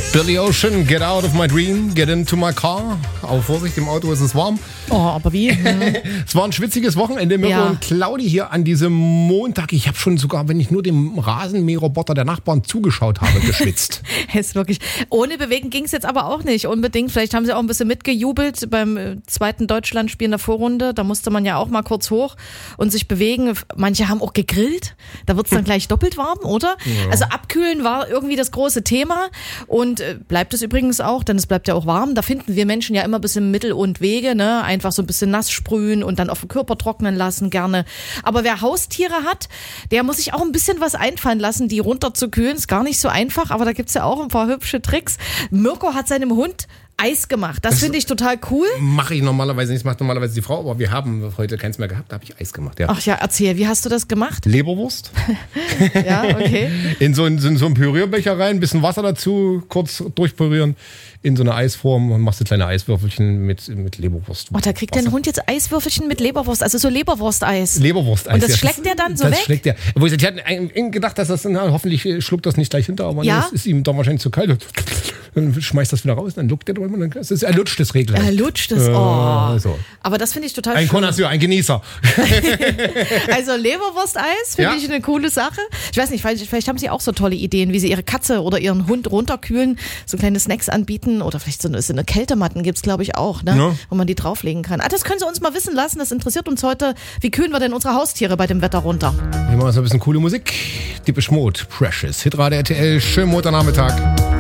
Billy Ocean, Get Out of My Dream, Get Into My Car. Aber Vorsicht, im Auto ist es warm. Oh, aber wie? Es war ein schwitziges Wochenende. Mirko und Claudi hier an diesem Montag. Ich habe schon sogar, wenn ich nur dem Rasenmäherroboter der Nachbarn zugeschaut habe, geschwitzt. Ist wirklich. Ohne Bewegen ging es jetzt aber auch nicht unbedingt. Vielleicht haben sie auch ein bisschen mitgejubelt beim zweiten Deutschlandspiel in der Vorrunde. Da musste man ja auch mal kurz hoch und sich bewegen. Manche haben auch gegrillt. Da wird es dann gleich doppelt warm, oder? Ja. Also abkühlen war irgendwie das große Thema. Und bleibt es übrigens auch, denn es bleibt ja auch warm. Da finden wir Menschen ja immer ein bisschen Mittel und Wege, ne? Einfach so ein bisschen nass sprühen und dann auf den Körper trocknen lassen, gerne. Aber wer Haustiere hat, der muss sich auch ein bisschen was einfallen lassen, die runterzukühlen. Ist gar nicht so einfach, aber da gibt's ja auch ein paar hübsche Tricks. Mirko hat seinem Hund Eis gemacht. Das finde ich total cool. Mache ich normalerweise nicht, das macht normalerweise die Frau, aber wir haben heute keins mehr gehabt, da habe ich Eis gemacht. Ja. Ach ja, erzähl, wie hast du das gemacht? Leberwurst. Ja, okay. In so einen Pürierbecher rein, ein bisschen Wasser dazu, kurz durchpürieren, in so eine Eisform und machst du kleine Eiswürfelchen mit Leberwurst. Oh, da kriegt dein Hund jetzt Eiswürfelchen mit Leberwurst, also so Leberwursteis. Leberwursteis. Und das schlägt der dann so weg? Das schlägt der. Die hatten gedacht, dass das, hoffentlich schluckt das nicht gleich hinter, aber das ist ihm doch wahrscheinlich zu kalt. Dann schmeißt das wieder raus, dann lugt der drüber und dann er lutscht das Regler. Er lutscht es, oh. So. Aber das finde ich total schön. Ein Connoisseur, ein Genießer. Also Leberwursteis finde ich eine coole Sache. Ich weiß nicht, vielleicht haben sie auch so tolle Ideen, wie sie ihre Katze oder ihren Hund runterkühlen, so kleine Snacks anbieten oder vielleicht so eine Kältematten gibt es, glaube ich, auch, ne? Ja. Wo man die drauflegen kann. Das können sie uns mal wissen lassen, das interessiert uns heute. Wie kühlen wir denn unsere Haustiere bei dem Wetter runter? Wir machen so ein bisschen coole Musik. Depeche Mode, Precious, Hitrate RTL, schönen Montagnachmittag.